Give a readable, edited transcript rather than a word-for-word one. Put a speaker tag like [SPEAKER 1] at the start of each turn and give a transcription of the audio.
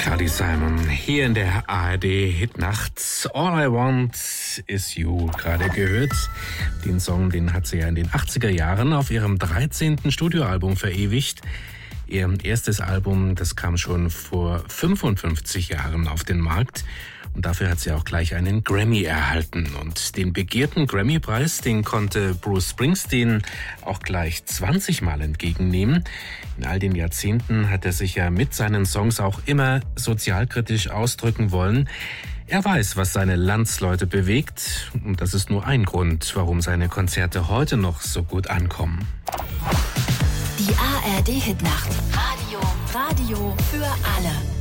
[SPEAKER 1] Carly Simon hier in der ARD Hitnacht. All I Want Is You gerade gehört. Den Song, den hat sie ja in den 80er Jahren auf ihrem 13. Studioalbum verewigt. Ihr erstes Album, das kam schon vor 55 Jahren auf den Markt. Und dafür hat sie auch gleich einen Grammy erhalten. Und den begehrten Grammy-Preis, den konnte Bruce Springsteen auch gleich 20 Mal entgegennehmen. In all den Jahrzehnten hat er sich ja mit seinen Songs auch immer sozialkritisch ausdrücken wollen. Er weiß, was seine Landsleute bewegt. Und das ist nur ein Grund, warum seine Konzerte heute noch so gut ankommen.
[SPEAKER 2] Die ARD Hitnacht. Radio für alle.